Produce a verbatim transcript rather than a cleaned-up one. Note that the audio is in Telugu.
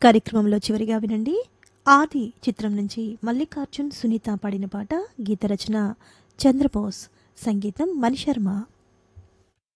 కార్యక్రమంలో చివరిగా వినండి ఆది చిత్రం నుంచి మల్లికార్జున్ సునీత పాడిన పాట. గీత రచన చంద్రబోస్, సంగీతం మణిశర్మ.